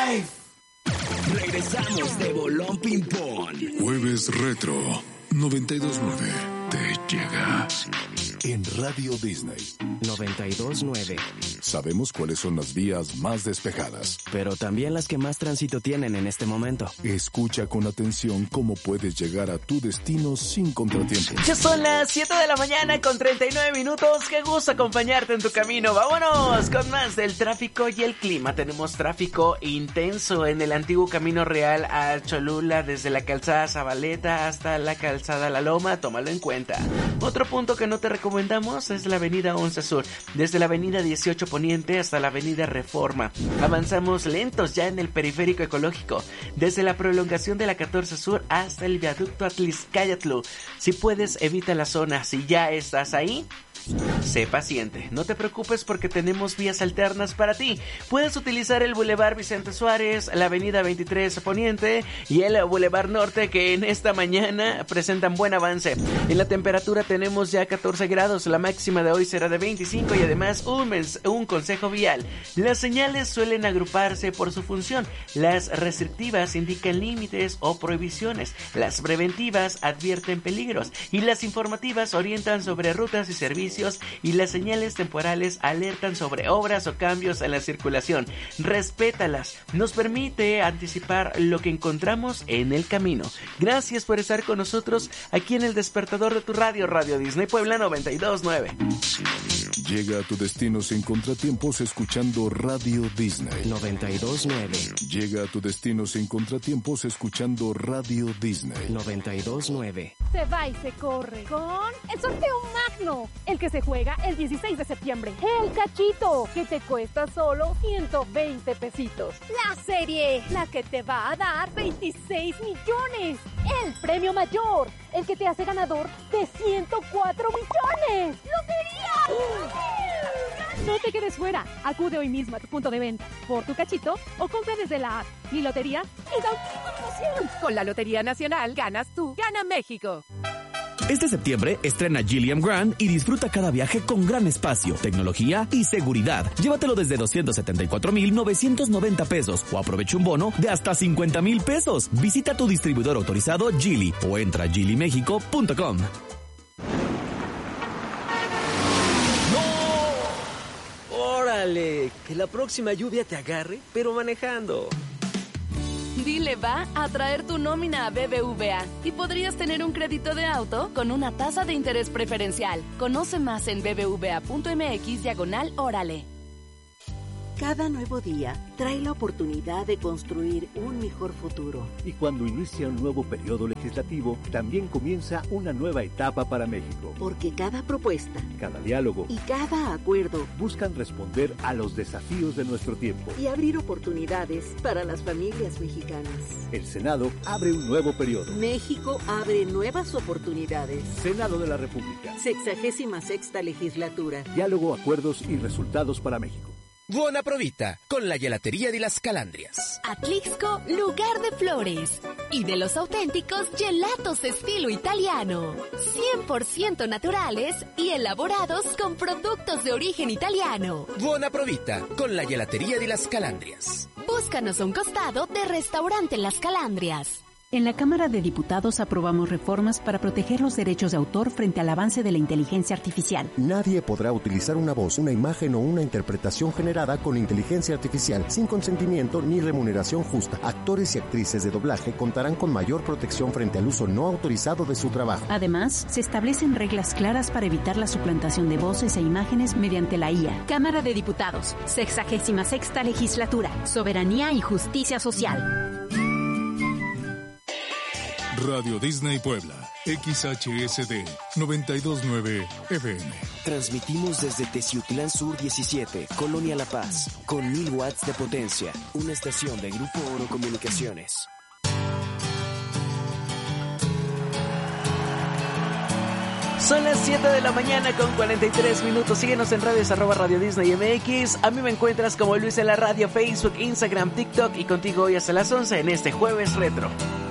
Life. Regresamos de Bolón Ping Pong. Jueves Retro 92.9 te llega. En Radio Disney 92.9. Sabemos cuáles son las vías más despejadas, pero también las que más tránsito tienen en este momento. Escucha con atención cómo puedes llegar a tu destino sin contratiempos. Ya son las 7 de la mañana con 39 minutos. Qué gusto acompañarte en tu camino. Vámonos con más del tráfico y el clima. Tenemos tráfico intenso en el antiguo Camino Real a Cholula, desde la calzada Zabaleta hasta la calzada La Loma. Tómalo en cuenta. Otro punto que no te recomendamos es la avenida 11 Sur, desde la avenida 18 Poniente hasta la avenida Reforma. Avanzamos lentos ya en el periférico ecológico, desde la prolongación de la 14 Sur hasta el viaducto Atliscayatl. Si puedes, evita la zona. Si ya estás ahí, sé paciente, no te preocupes porque tenemos vías alternas para ti. Puedes utilizar el Boulevard Vicente Suárez, la avenida 23 Poniente y el Boulevard Norte, que en esta mañana presentan buen avance. En la temperatura tenemos ya 14 grados, la máxima de hoy será de 25 y además un consejo vial. Las señales suelen agruparse por su función. Las restrictivas indican límites o prohibiciones, las preventivas advierten peligros y las informativas orientan sobre rutas y servicios, y las señales temporales alertan sobre obras o cambios en la circulación. Respétalas, nos permite anticipar lo que encontramos en el camino. Gracias por estar con nosotros aquí en el despertador de tu radio, Radio Disney Puebla 92.9. Llega a tu destino sin contratiempos escuchando Radio Disney 92.9. Llega a tu destino sin contratiempos escuchando Radio Disney 92.9. Se va y se corre con el sorteo magno, el que se juega el 16 de septiembre. El cachito, que te cuesta solo 120 pesitos. La serie, la que te va a dar 26 millones. El premio mayor, el que te hace ganador de 104 millones. ¡Lotería! No te quedes fuera. Acude hoy mismo a tu punto de venta por tu cachito o compra desde la app Mi Lotería y da una promoción. Con la Lotería Nacional ganas tú, gana México. Este septiembre estrena Gilliam Grand y disfruta cada viaje con gran espacio, tecnología y seguridad. Llévatelo desde 274,990 pesos o aprovecha un bono de hasta 50,000 pesos. Visita tu distribuidor autorizado Geely o entra a geelymexico.com. ¡Órale! Que la próxima lluvia te agarre, pero manejando. Dile va a traer tu nómina a BBVA y podrías tener un crédito de auto con una tasa de interés preferencial. Conoce más en bbva.mx/órale. Cada nuevo día trae la oportunidad de construir un mejor futuro. Y cuando inicia un nuevo periodo legislativo, también comienza una nueva etapa para México. Porque cada propuesta, cada diálogo y cada acuerdo buscan responder a los desafíos de nuestro tiempo y abrir oportunidades para las familias mexicanas. El Senado abre un nuevo periodo. México abre nuevas oportunidades. Senado de la República. 66ª legislatura. Diálogo, acuerdos y resultados para México. Buona provita, con la Gelatería de las Calandrias. Atlixco, lugar de flores. Y de los auténticos gelatos estilo italiano. 100% naturales y elaborados con productos de origen italiano. Buona provita, con la Gelatería de las Calandrias. Búscanos a un costado de Restaurante Las Calandrias. En la Cámara de Diputados aprobamos reformas para proteger los derechos de autor frente al avance de la inteligencia artificial. Nadie podrá utilizar una voz, una imagen o una interpretación generada con inteligencia artificial sin consentimiento ni remuneración justa. Actores y actrices de doblaje contarán con mayor protección frente al uso no autorizado de su trabajo. Además, se establecen reglas claras para evitar la suplantación de voces e imágenes mediante la IA. Cámara de Diputados, 66ª Legislatura, Soberanía y Justicia Social. Radio Disney Puebla, XHSD 92.9 FM. Transmitimos desde Teciutlán Sur 17, Colonia La Paz, con 1000 watts de potencia, una estación de Grupo Oro Comunicaciones. Son las 7 de la mañana con 43 minutos. Síguenos en redes @Radio Disney MX. A mí me encuentras como Luis en la Radio, Facebook, Instagram, TikTok y contigo hoy hasta las 11 en este Jueves Retro.